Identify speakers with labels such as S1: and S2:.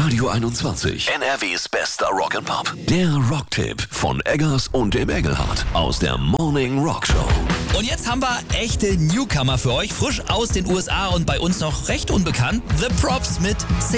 S1: Radio 21. NRWs bester Rock'n'Pop. Der Rocktipp von Eggers und dem Engelhardt aus der Morning Rock Show.
S2: Und jetzt haben wir echte Newcomer für euch, frisch aus den USA und bei uns noch recht unbekannt. The Props mit